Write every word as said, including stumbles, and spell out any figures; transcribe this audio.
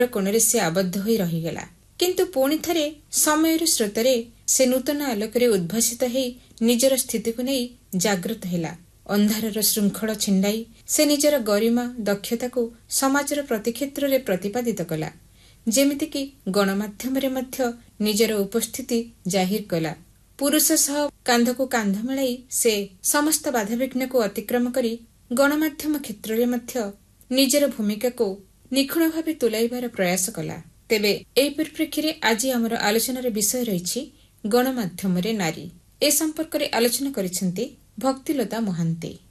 କୋଣରେ ସେ ଆବଦ୍ଧ ହୋଇ ରହିଗଲା। କିନ୍ତୁ ପୁଣି ଥରେ ସମୟର ସ୍ରୋତରେ ସେ ନୂତନ ଆଲୋକରେ ଉଦ୍ଭାସିତ ହେଇ ନିଜର ସ୍ଥିତିକୁ ନେଇ ଜାଗ୍ରତ ହେଲା। ଅନ୍ଧାରର ଶୃଙ୍ଖଳ ଛିଣ୍ଡାଇ ସେ ନିଜର ଗରିମା ଦକ୍ଷତାକୁ ସମାଜର ପ୍ରତି କ୍ଷେତ୍ରରେ ପ୍ରତିପାଦିତ କଲା। ଯେମିତିକି ଗଣମାଧ୍ୟମରେ ମଧ୍ୟ ନିଜର ଉପସ୍ଥିତି ଜାହିର କଲା। ପୁରୁଷ ସହ କାନ୍ଧକୁ କାନ୍ଧ ମିଳାଇ ସେ ସମସ୍ତ ବାଧାବିଘ୍ନକୁ ଅତିକ୍ରମ କରି ଗଣମାଧ୍ୟମ କ୍ଷେତ୍ରରେ ମଧ୍ୟ ନିଜର ଭୂମିକାକୁ ନିଖୁଣ ଭାବେ ତୁଲାଇବାର ପ୍ରୟାସ କଲା। ତେବେ ଏହି ପରିପ୍ରେକ୍ଷୀରେ ଆଜି ଆମର ଆଲୋଚନାର ବିଷୟ ରହିଛି ଗଣମାଧ୍ୟମରେ ନାରୀ। ଏ ସମ୍ପର୍କରେ ଆଲୋଚନା କରିଛନ୍ତି ଭକ୍ତିଲତା ମହାନ୍ତି।